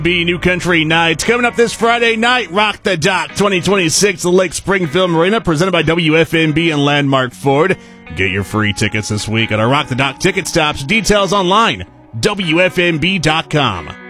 Be New Country Nights coming up this Friday night. Rock the Dock 2026 at Lake Springfield Marina, presented by WFNB and Landmark Ford. Get your free tickets this week at our Rock the Dock ticket stops. Details online, WFNB.com.